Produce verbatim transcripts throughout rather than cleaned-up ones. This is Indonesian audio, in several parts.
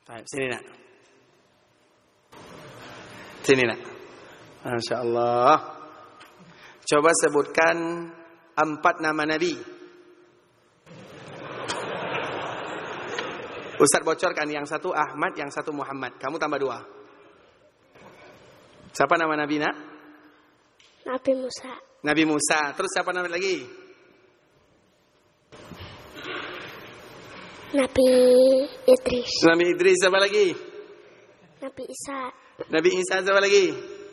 Baik, sini nak. Sini nak. Masya Allah. Coba sebutkan empat nama Nabi. Ustaz bocorkan, yang satu Ahmad, yang satu Muhammad. Kamu tambah dua. Siapa nama Nabi nak? Nabi Musa. Nabi Musa. Terus siapa nama lagi? Nabi Idris. Nabi Idris. Siapa lagi? Nabi Isa. Nabi Isa. Siapa lagi?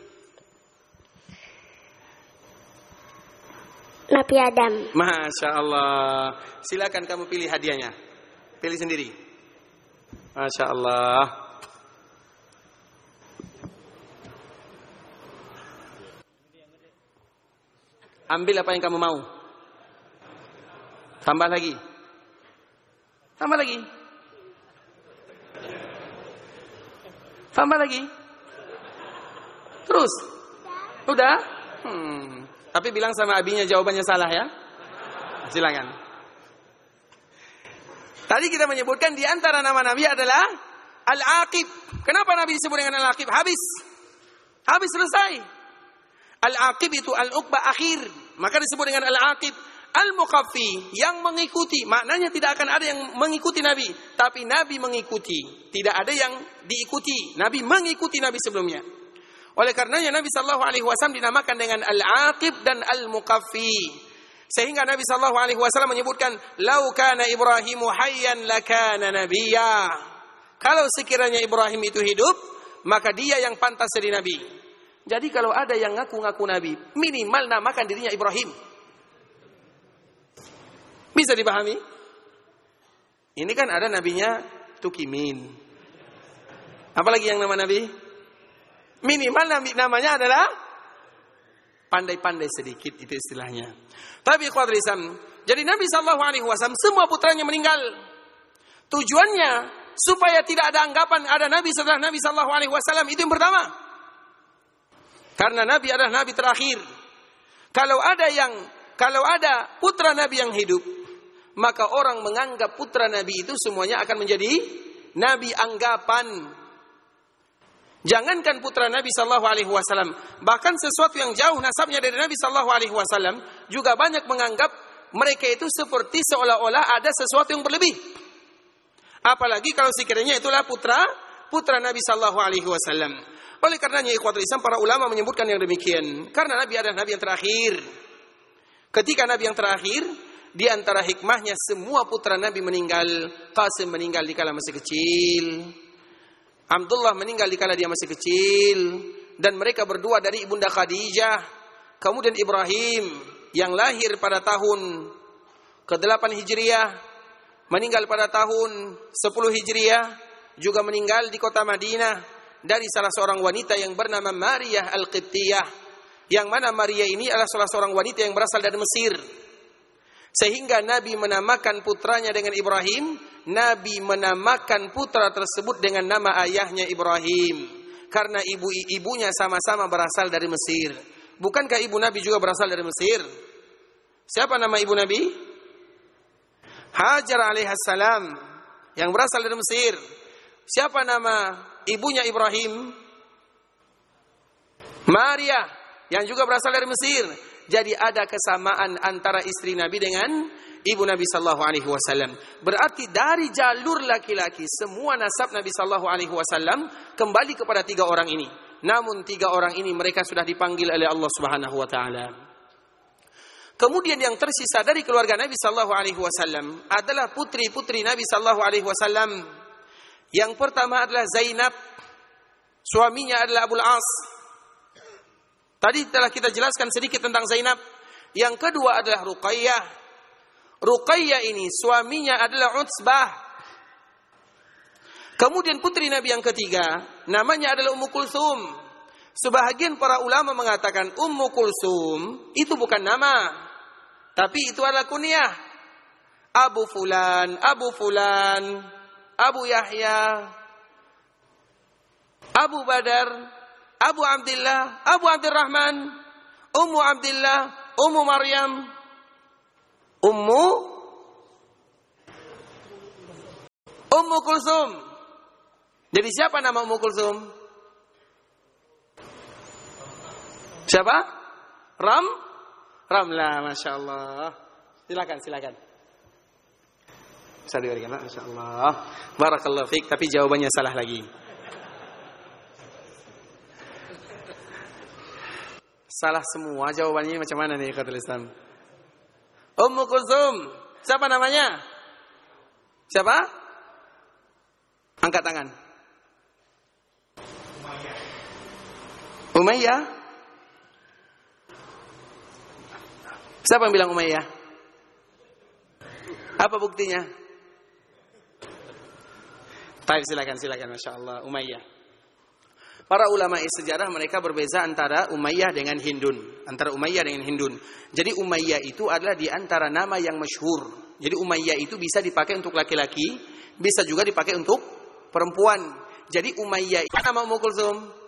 Nabi Adam. Masya Allah. Silakan kamu pilih hadiahnya. Pilih sendiri. Masya Allah. Ambil apa yang kamu mau. Tambah lagi. Tambah lagi. Tambah lagi. Terus. Udah? Hmm. Tapi bilang sama abinya jawabannya salah ya. Silakan. Tadi kita menyebutkan di antara nama Nabi adalah Al-Aqib. Kenapa Nabi disebut dengan Al-Aqib? Habis. Habis selesai. Al-Aqib itu Al-Uqba akhir. Maka disebut dengan Al-Aqib. Al-Muqaffi, yang mengikuti. Maknanya tidak akan ada yang mengikuti Nabi. Tapi Nabi mengikuti. Tidak ada yang diikuti. Nabi mengikuti Nabi sebelumnya. Oleh karenanya Nabi sallallahu alaihi wasallam dinamakan dengan Al-Aqib dan Al-Muqaffi. Sehingga Nabi sallallahu alaihi wasallam menyebutkan, "Lau kana Ibrahimu hayyan lakana nabiyya." Kalau sekiranya Ibrahim itu hidup, maka dia yang pantas jadi nabi. Jadi kalau ada yang ngaku-ngaku nabi, minimal namakan dirinya Ibrahim. Bisa dipahami? Ini kan ada nabinya Tukimin. Apalagi yang nama nabi? Minimal nabi namanya adalah pandai-pandai sedikit, itu istilahnya. Tapi ikhwatul Islam, jadi Nabi sallallahu alaihi wasallam semua putranya meninggal. Tujuannya supaya tidak ada anggapan ada nabi setelah Nabi sallallahu alaihi wasallam, itu yang pertama. Karena Nabi adalah nabi terakhir. Kalau ada yang kalau ada putra Nabi yang hidup, maka orang menganggap putra Nabi itu semuanya akan menjadi nabi anggapan. Jangankan putra Nabi sallallahu alaihi wasallam, bahkan sesuatu yang jauh nasabnya dari Nabi sallallahu alaihi wasallam juga banyak menganggap mereka itu seperti seolah-olah ada sesuatu yang berlebih. Apalagi kalau sekiranya itulah putra putra Nabi sallallahu alaihi wasallam. Oleh karenanya ikhwatul Islam, para ulama menyebutkan yang demikian karena Nabi adalah nabi yang terakhir. Ketika nabi yang terakhir, di antara hikmahnya semua putra Nabi meninggal. Qasim meninggal dikala masih kecil. Abdullah meninggal dikala dia masih kecil, dan mereka berdua dari ibunda Khadijah. Kemudian Ibrahim yang lahir pada tahun kedelapan Hijriah, meninggal pada tahun sepuluh Hijriah, juga meninggal di kota Madinah dari salah seorang wanita yang bernama Maryah Al-Qibtiyah, yang mana Maryah ini adalah salah seorang wanita yang berasal dari Mesir. Sehingga Nabi menamakan putranya dengan Ibrahim. Nabi menamakan putra tersebut dengan nama ayahnya Ibrahim. Karena ibu-ibunya sama-sama berasal dari Mesir. Bukankah ibu Nabi juga berasal dari Mesir? Siapa nama ibu Nabi? Hajar alaihissalam, yang berasal dari Mesir. Siapa nama ibunya Ibrahim? Maryah, yang juga berasal dari Mesir. Jadi ada kesamaan antara istri Nabi dengan ibu Nabi sallallahu alaihi wasallam. Berarti dari jalur laki-laki semua nasab Nabi sallallahu alaihi wasallam kembali kepada tiga orang ini. Namun tiga orang ini mereka sudah dipanggil oleh Allah Subhanahu wa taala. Kemudian yang tersisa dari keluarga Nabi sallallahu alaihi wasallam adalah putri-putri Nabi sallallahu alaihi wasallam. Yang pertama adalah Zainab, suaminya adalah Abul As. Tadi telah kita jelaskan sedikit tentang Zainab. Yang kedua adalah Ruqayyah. Ruqayyah ini suaminya adalah Utsbah. Kemudian putri Nabi yang ketiga namanya adalah Ummu Kulsum. Sebahagian para ulama mengatakan Ummu Kulsum itu bukan nama, tapi itu adalah kunyah. Abu Fulan, Abu Fulan, Abu Yahya, Abu Badar, Abu Abdullah, Abu Abdurrahman, Ummu Abdullah, Ummu Maryam, Ummu Ummu Kulsum. Jadi siapa nama Ummu Kulsum? Siapa? Ram? Ramlah, Masya Allah. Silakan, silakan. Bisa diberikan, Masya Allah. Barakallahu fiik, tapi jawabannya salah lagi. Salah semua jawabannya, macam mana nih ikhwatul Islam? Ummu Kulsum. Siapa namanya? Siapa? Angkat tangan. Umayyah. Siapa yang bilang Umayyah? Apa buktinya? Baik, silakan, silakan. Masya Allah, Umayyah. Para ulama sejarah mereka berbeza antara Umayyah dengan Hindun. Antara Umayyah dengan Hindun. Jadi Umayyah itu adalah di antara nama yang masyhur. Jadi Umayyah itu bisa dipakai untuk laki-laki, bisa juga dipakai untuk perempuan. Jadi Umayyah itu nama Ummu Kulsum.